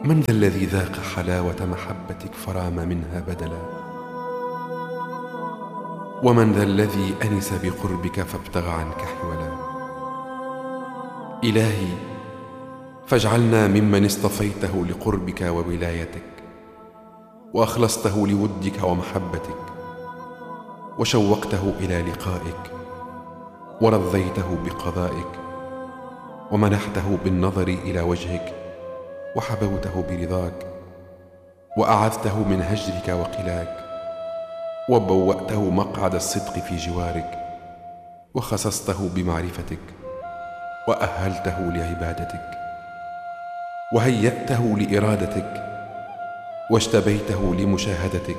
من ذا الذي ذاق حلاوة محبتك فرام منها بدلا؟ ومن ذا الذي أنس بقربك فابتغى عنك حولا؟ إلهي، فاجعلنا ممن اصطفيته لقربك وولايتك، وأخلصته لودك ومحبتك، وشوقته إلى لقائك، ورضيته بقضائك، ومنحته بالنظر إلى وجهك، وحبوته برضاك، وأعذته من هجرك وقلاك، وبوأته مقعد الصدق في جوارك، وخصصته بمعرفتك، وأهلته لعبادتك، وهيأته لإرادتك، واجتبيته لمشاهدتك،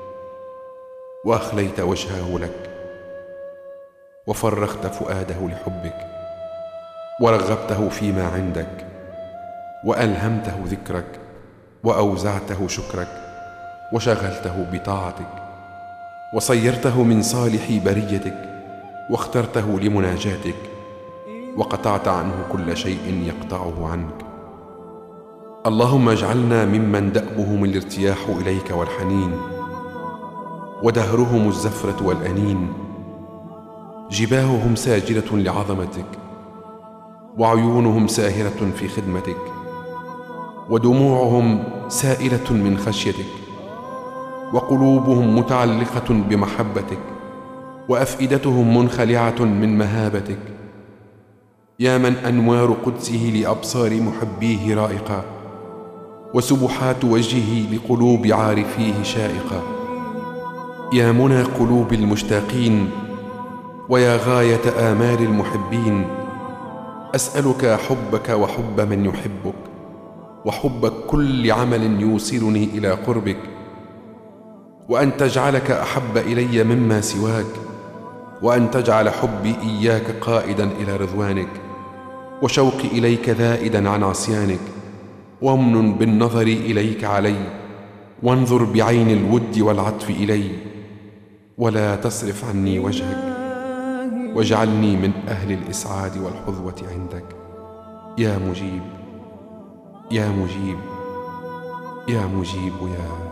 وأخليت وجهه لك، وفرغت فؤاده لحبك، ورغبته فيما عندك، وألهمته ذكرك، وأوزعته شكرك، وشغلته بطاعتك، وصيرته من صالح بريتك، واخترته لمناجاتك، وقطعت عنه كل شيء يقطعه عنك. اللهم اجعلنا ممن دأبهم الارتياح إليك والحنين، ودهرهم الزفرة والأنين، جباههم ساجدة لعظمتك، وعيونهم ساهرة في خدمتك، ودموعهم سائلة من خشيتك، وقلوبهم متعلقة بمحبتك، وأفئدتهم منخلعة من مهابتك. يا من أنوار قدسه لأبصار محبيه رائقة، وسبحات وجهه لقلوب عارفيه شائقة. يا منى قلوب المشتاقين، ويا غاية آمال المحبين، أسألك حبك وحب من يحبك، وحب كل عمل يوصلني إلى قربك، وأن تجعلك أحب إلي مما سواك، وأن تجعل حبي إياك قائدا إلى رضوانك، وشوقي إليك ذائدا عن عصيانك، وامن بالنظر إليك علي، وانظر بعين الود والعطف إلي، ولا تصرف عني وجهك، واجعلني من أهل الإسعاد والحظوة عندك. يا مجيب، يا مجيب، يا مجيب، يا